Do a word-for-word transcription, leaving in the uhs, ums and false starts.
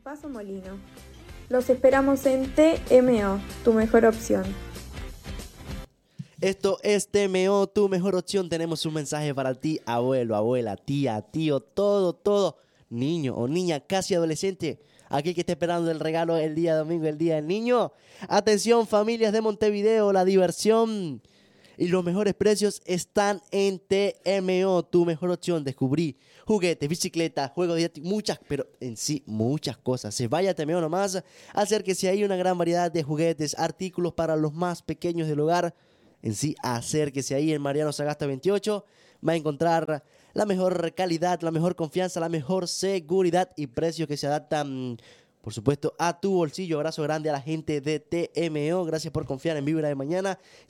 Paso Molino. Los esperamos en T M O, tu mejor opción. Esto es T M O, tu mejor opción. Tenemos un mensaje para ti, abuelo, abuela, tía, tío, todo, todo, niño o niña, casi adolescente. Aquí que está esperando el regalo el día domingo, el día del niño. Atención, familias de Montevideo, la diversión y los mejores precios están en T M O, tu mejor opción. Descubrí juguetes, bicicletas, juegos didácticos, muchas, pero en sí muchas cosas. Se vaya a T M O nomás, acérquese, hay una gran variedad de juguetes, artículos para los más pequeños del hogar. En sí, acérquese ahí en Mariano Sagasta veintiocho, va a encontrar la mejor calidad, la mejor confianza, la mejor seguridad y precios que se adaptan, por supuesto, a tu bolsillo. Abrazo grande a la gente de T M O, gracias por confiar en Vibra de Mañana.